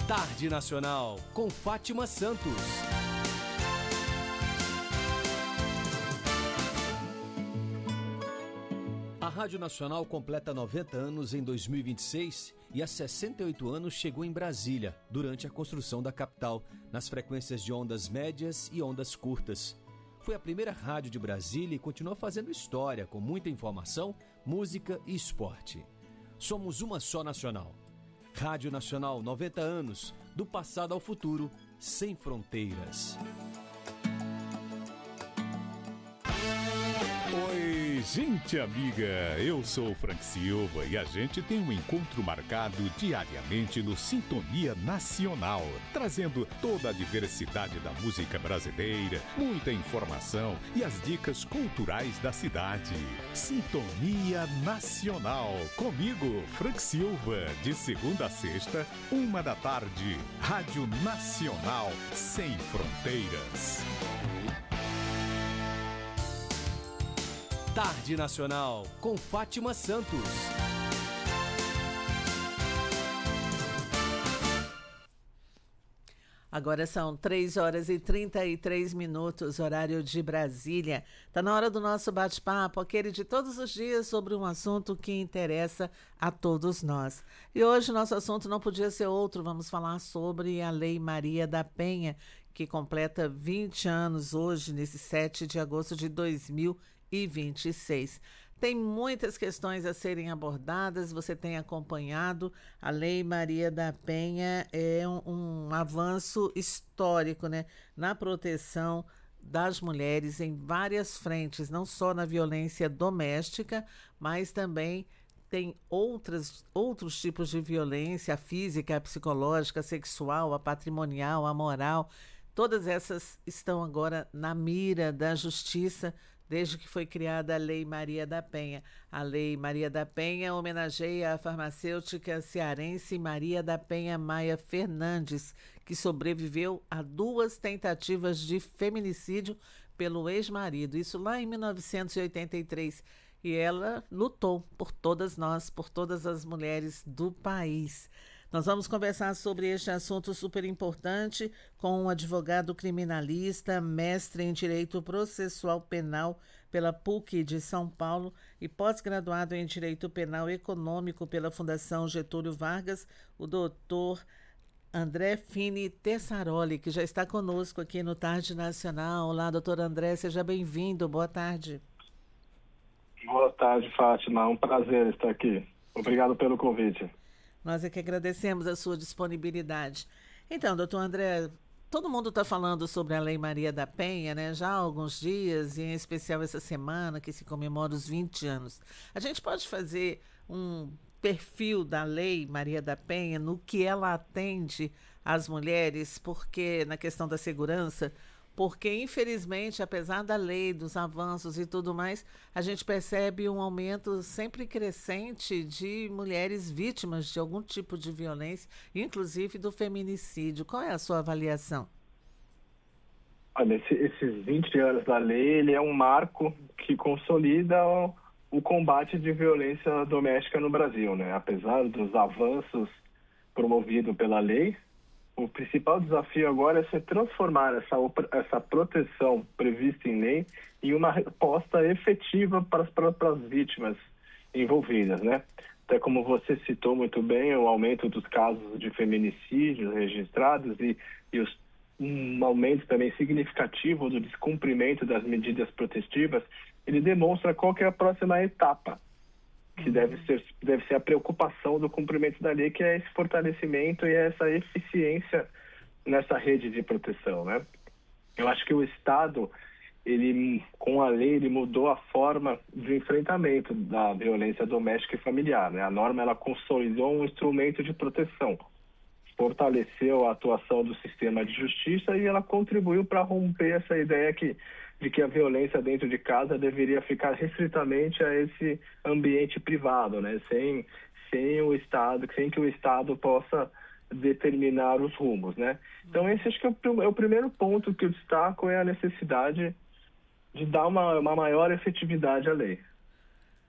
Tarde Nacional, com Fátima Santos. A Rádio Nacional completa 90 anos em 2026 e há 68 anos chegou em Brasília, durante a construção da capital, nas frequências de ondas médias e ondas curtas. Foi a primeira rádio de Brasília e continua fazendo história, com muita informação, música e esporte. Somos uma só nacional. Rádio Nacional, 90 anos, do passado ao futuro, sem fronteiras. Oi, gente amiga, eu sou o Frank Silva e a gente tem um encontro marcado diariamente no Sintonia Nacional, trazendo toda a diversidade da música brasileira, muita informação e as dicas culturais da cidade. Sintonia Nacional, comigo, Frank Silva, de segunda a sexta, 13h, Rádio Nacional, sem fronteiras. Tarde Nacional, com Fátima Santos. Agora são 3h33, horário de Brasília. Está na hora do nosso bate-papo, aquele de todos os dias, sobre um assunto que interessa a todos nós. E hoje nosso assunto não podia ser outro, vamos falar sobre a Lei Maria da Penha, que completa 20 anos hoje, nesse 7 de agosto de 2026. Tem muitas questões a serem abordadas, você tem acompanhado. A Lei Maria da Penha é um avanço histórico, né, na proteção das mulheres em várias frentes, não só na violência doméstica, mas também tem outros tipos de violência, a física, a psicológica, a sexual, a patrimonial, a moral. Todas essas estão agora na mira da justiça, desde que foi criada a Lei Maria da Penha. A Lei Maria da Penha homenageia a farmacêutica cearense Maria da Penha Maia Fernandes, que sobreviveu a 2 tentativas de feminicídio pelo ex-marido, isso lá em 1983. E ela lutou por todas nós, por todas as mulheres do país. Nós vamos conversar sobre este assunto super importante com um advogado criminalista, mestre em Direito Processual Penal pela PUC de São Paulo e pós-graduado em Direito Penal Econômico pela Fundação Getúlio Vargas, o doutor André Fini Tessaroli, que já está conosco aqui no Tarde Nacional. Olá, doutor André, seja bem-vindo. Boa tarde. Boa tarde, Fátima. Um prazer estar aqui. Obrigado pelo convite. Nós é que agradecemos a sua disponibilidade. Então, doutor André, todo mundo está falando sobre a Lei Maria da Penha, né? Já há alguns dias, e em especial essa semana, que se comemora os 20 anos. A gente pode fazer um perfil da Lei Maria da Penha, no que ela atende às mulheres, porque na questão da segurança, porque infelizmente, apesar da lei, dos avanços e tudo mais, a gente percebe um aumento sempre crescente de mulheres vítimas de algum tipo de violência, inclusive do feminicídio. Qual é a sua avaliação? Olha, esses 20 anos da lei, ele é um marco que consolida o combate de violência doméstica no Brasil, né? Apesar dos avanços promovidos pela lei, o principal desafio agora é se transformar essa proteção prevista em lei em uma resposta efetiva para as próprias vítimas envolvidas, né? Até como você citou muito bem, o aumento dos casos de feminicídios registrados e um aumento também significativo do descumprimento das medidas protetivas, ele demonstra qual que é a próxima etapa, que deve ser a preocupação do cumprimento da lei, que é esse fortalecimento e essa eficiência nessa rede de proteção, né? Eu acho que o Estado, com a lei, ele mudou a forma de enfrentamento da violência doméstica e familiar, né? A norma, ela consolidou um instrumento de proteção, fortaleceu a atuação do sistema de justiça e ela contribuiu para romper essa ideia de que a violência dentro de casa deveria ficar restritamente a esse ambiente privado, né? Sem que o Estado possa determinar os rumos, né? Então esse acho que é o primeiro ponto que eu destaco, é a necessidade de dar uma maior efetividade à lei.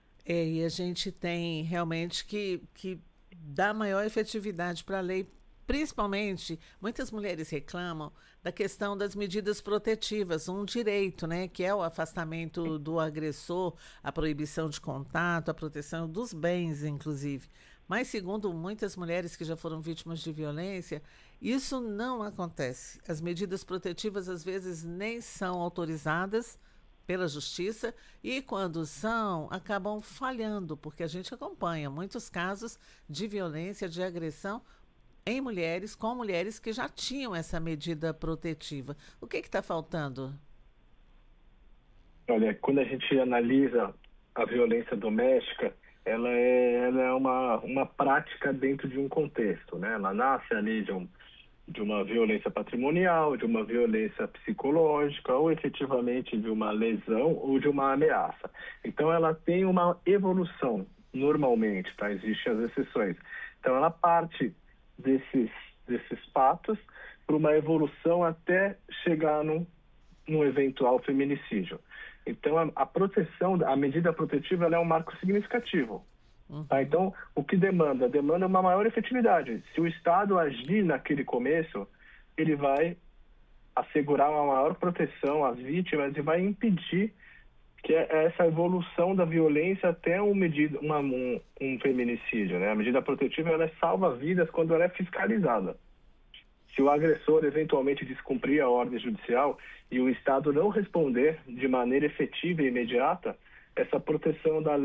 E a gente tem realmente que dar maior efetividade para a lei, principalmente, muitas mulheres reclamam da questão das medidas protetivas, um direito, né, que é o afastamento do agressor, a proibição de contato, a proteção dos bens, inclusive. Mas, segundo muitas mulheres que já foram vítimas de violência, isso não acontece. As medidas protetivas, às vezes, nem são autorizadas pela justiça e, quando são, acabam falhando, porque a gente acompanha muitos casos de violência, de agressão em mulheres, com mulheres que já tinham essa medida protetiva. O que está faltando? Olha, quando a gente analisa a violência doméstica, ela é uma prática dentro de um contexto, né? Ela nasce ali de uma violência patrimonial, de uma violência psicológica, ou efetivamente de uma lesão ou de uma ameaça. Então, ela tem uma evolução, normalmente, tá? Existem as exceções. Então, ela parte desses fatos para uma evolução até chegar num eventual feminicídio. Então, a proteção, a medida protetiva, ela é um marco significativo. Tá? Então, o que demanda? Demanda uma maior efetividade. Se o Estado agir naquele começo, ele vai assegurar uma maior proteção às vítimas e vai impedir que essa evolução da violência até um feminicídio. Né? A medida protetiva, ela salva vidas quando ela é fiscalizada. Se o agressor eventualmente descumprir a ordem judicial e o Estado não responder de maneira efetiva e imediata, essa proteção da